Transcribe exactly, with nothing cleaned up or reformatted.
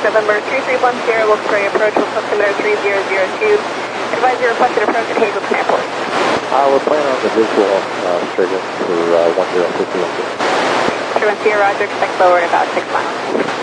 November three three one zero, Wilkes-Barre approach with altimeter three zero zero two. Advise your requested approach at Hazleton Airport. Uh, we're planning on the visual uh, straight in for uh, one zero six one. Sure, Roger, expect lower at about six miles.